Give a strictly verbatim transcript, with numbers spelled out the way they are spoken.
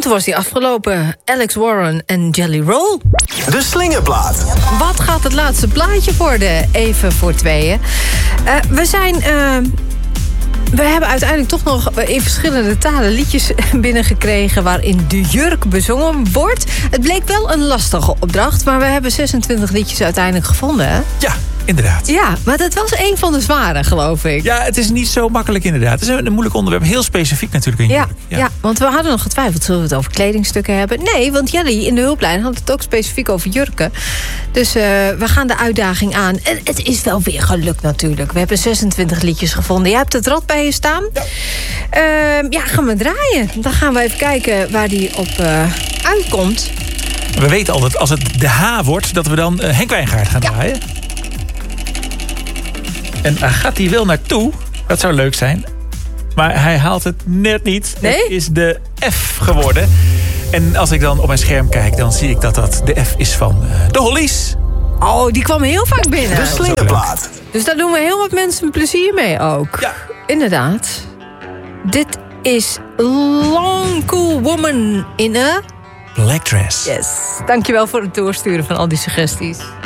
toen was die afgelopen. Alex Warren en Jelly Roll. De slingerplaat. Wat gaat het laatste plaatje worden? Even voor tweeën. Uh, we zijn... Uh, we hebben uiteindelijk toch nog in verschillende talen liedjes binnengekregen waarin de jurk bezongen wordt. Het bleek wel een lastige opdracht, maar we hebben zesentwintig liedjes uiteindelijk gevonden, hè? Ja, inderdaad. Ja, maar dat was een van de zware, geloof ik. Ja, het is niet zo makkelijk inderdaad. Het is een, een moeilijk onderwerp. Heel specifiek natuurlijk in ja, jurk. Ja. ja, want we hadden nog getwijfeld. Zullen we het over kledingstukken hebben? Nee, want Jelly in de hulplijn had het ook specifiek over jurken. Dus uh, we gaan de uitdaging aan. En het is wel weer gelukt natuurlijk. We hebben zesentwintig liedjes gevonden. Jij hebt het rad bij je staan. Ja, uh, ja gaan we draaien. Dan gaan we even kijken waar die op uh, uitkomt. We weten al dat als het de H wordt, dat we dan uh, Henk Wijngaard gaan ja. draaien. En daar gaat hij wel naartoe. Dat zou leuk zijn. Maar hij haalt het net niet. Nee? Het is de F geworden. En als ik dan op mijn scherm kijk, dan zie ik dat dat de F is van uh, de Hollies. Oh, die kwam heel vaak binnen. De slingerplaat. Dus daar doen we heel wat mensen plezier mee ook. Ja. Inderdaad. Dit is Long Cool Woman in a... Black Dress. Yes. Dankjewel voor het doorsturen van al die suggesties.